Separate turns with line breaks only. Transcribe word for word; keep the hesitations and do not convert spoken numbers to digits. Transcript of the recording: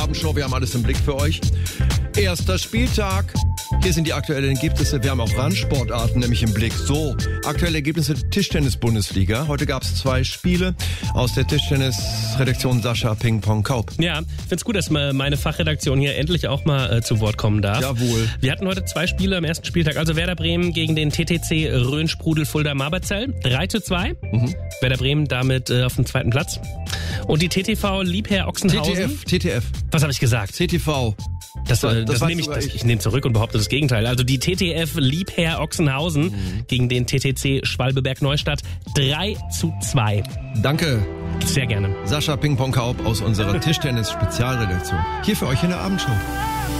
Abendshow. Wir haben alles im Blick für euch. Erster Spieltag. Hier sind die aktuellen Ergebnisse. Wir haben auch Randsportarten nämlich im Blick. So, aktuelle Ergebnisse der Tischtennis-Bundesliga. Heute gab es zwei Spiele aus der Tischtennis-Redaktion Sascha Ping-Pong-Kaup.
Ja, ich find's gut, dass meine Fachredaktion hier endlich auch mal äh, zu Wort kommen darf.
Jawohl.
Wir hatten heute zwei Spiele am ersten Spieltag. Also Werder Bremen gegen den T T C Rhön-Sprudel Fulda-Marberzell. drei zu zwei. Mhm. Werder Bremen damit äh, auf dem zweiten Platz. Und die T T V Liebherr Ochsenhausen.
T T F, T T F.
Was habe ich gesagt?
C T V.
Das, das,
das,
das
das
nehme ich, das,
ich.
ich nehme zurück und behaupte das Gegenteil. Also die T T F Liebherr Ochsenhausen mhm. gegen den T T C Schwalbeberg-Neustadt drei zu zwei.
Danke.
Sehr gerne.
Sascha Ping-Pong-Kaup aus unserer Tischtennis-Spezialredaktion. Hier für euch in der Abendshow.